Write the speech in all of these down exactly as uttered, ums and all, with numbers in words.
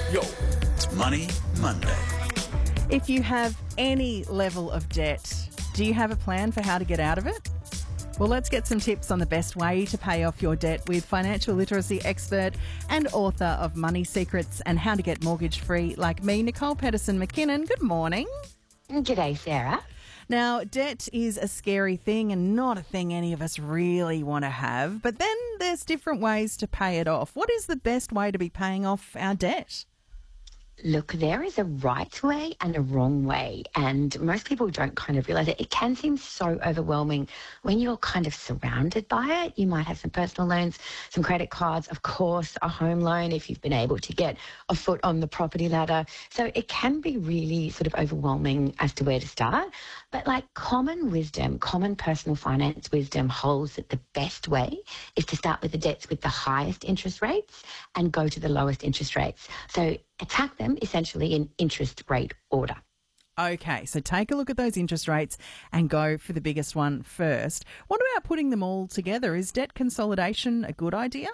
Yo, it's Money Monday. If you have any level of debt, do you have a plan for how to get out of it? Well, let's get some tips on the best way to pay off your debt with financial literacy expert and author of Money Secrets and How to Get Mortgage Free like me, Nicole Pedersen McKinnon. Good morning. G'day, Sarah. Now, debt is a scary thing and not a thing any of us really want to have, but then there's different ways to pay it off. What is the best way to be paying off our debt? Look, there is a right way and a wrong way, and most people don't kind of realise it. It can seem so overwhelming when you're kind of surrounded by it. You might have some personal loans, some credit cards, of course, a home loan if you've been able to get a foot on the property ladder. So it can be really sort of overwhelming as to where to start. But like common wisdom, common personal finance wisdom holds that the best way is to start with the debts with the highest interest rates and go to the lowest interest rates. So attack them essentially in interest rate order. Okay, so take a look at those interest rates and go for the biggest one first. What about putting them all together? Is debt consolidation a good idea?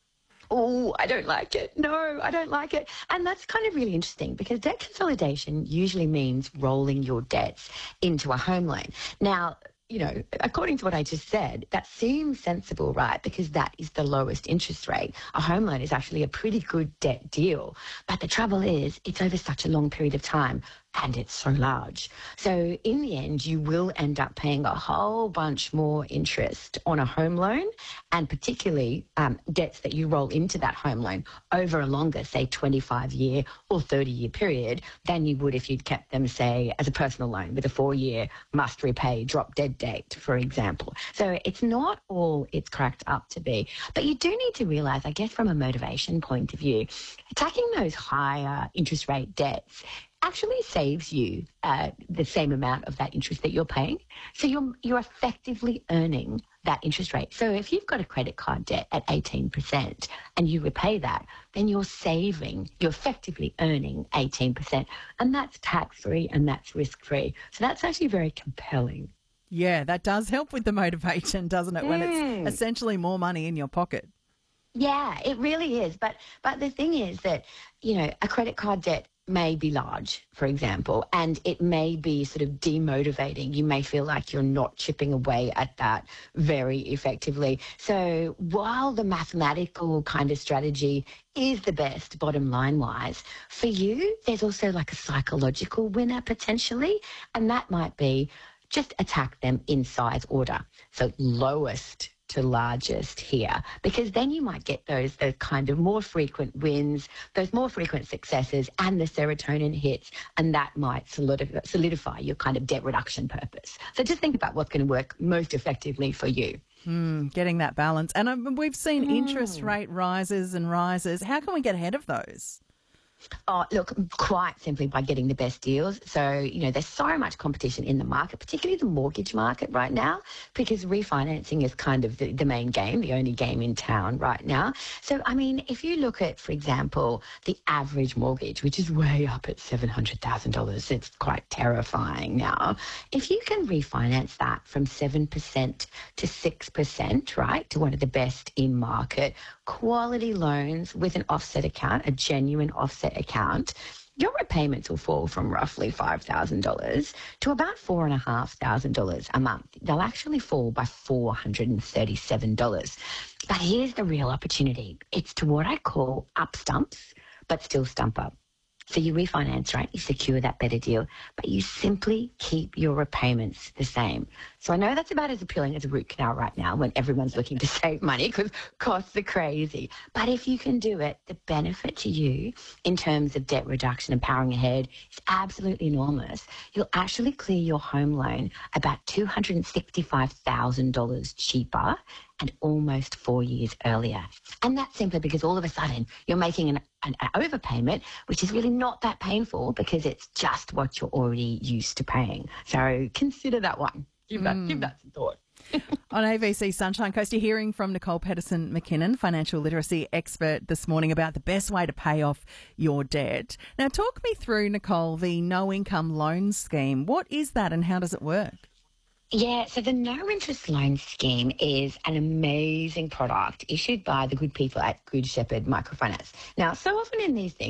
Oh, I don't like it. No, I don't like it. And that's kind of really interesting because debt consolidation usually means rolling your debts into a home loan. Now, you know, according to what I just said, that seems sensible, right? Because that is the lowest interest rate. A home loan is actually a pretty good debt deal. But the trouble is, it's over such a long period of time and it's so large. So in the end, you will end up paying a whole bunch more interest on a home loan and particularly um, debts that you roll into that home loan over a longer, say, twenty-five year or thirty year period than you would if you'd kept them, say, as a personal loan with a four year must repay drop dead date, for example. So it's not all it's cracked up to be. But you do need to realise, I guess, from a motivation point of view, attacking those higher interest rate debts actually saves you uh, the same amount of that interest that you're paying. So you're you're effectively earning that interest rate. So if you've got a credit card debt at eighteen percent and you repay that, then you're saving, you're effectively earning eighteen percent. And that's tax-free and that's risk-free. So that's actually very compelling. Yeah, that does help with the motivation, doesn't it, when Mm. it's essentially more money in your pocket? Yeah, it really is. But but the thing is that, you know, a credit card debt may be large, for example, and it may be sort of demotivating. You may feel like you're not chipping away at that very effectively. So while the mathematical kind of strategy is the best bottom line wise, for you, there's also like a psychological winner potentially, and that might be just attack them in size order. So lowest to largest here, because then you might get those, those kind of more frequent wins, those more frequent successes and the serotonin hits, and that might solidify, solidify your kind of debt reduction purpose. So just think about what's going to work most effectively for you. Mm, getting that balance. And um, we've seen Mm. interest rate rises and rises. How can we get ahead of those? Oh, look, quite simply by getting the best deals. So, you know, there's so much competition in the market, particularly the mortgage market right now, because refinancing is kind of the, the main game, the only game in town right now. So, I mean, if you look at, for example, the average mortgage, which is way up at seven hundred thousand dollars, it's quite terrifying now. If you can refinance that from seven percent to six percent, right, to one of the best in market, quality loans with an offset account, a genuine offset account, your repayments will fall from roughly five thousand dollars to about four thousand five hundred dollars a month. They'll actually fall by four hundred thirty-seven dollars. But here's the real opportunity. It's to what I call up stumps, but still stump up. So you refinance, right? You secure that better deal, but you simply keep your repayments the same. So I know that's about as appealing as a root canal right now when everyone's looking to save money because costs are crazy. But if you can do it, the benefit to you in terms of debt reduction and powering ahead is absolutely enormous. You'll actually clear your home loan about two hundred sixty-five thousand dollars cheaper and almost four years earlier. And that's simply because all of a sudden you're making an, an, an overpayment, which is really not that painful because it's just what you're already used to paying. So consider that one. Give that, mm. give that some thought. On A B C Sunshine Coast, you're hearing from Nicole Pedersen McKinnon, financial literacy expert, this morning about the best way to pay off your debt. Now, talk me through, Nicole, the no-income loan scheme. What is that and how does it work? Yeah, so the No Interest Loan Scheme is an amazing product issued by the good people at Good Shepherd Microfinance. Now, so often in these things,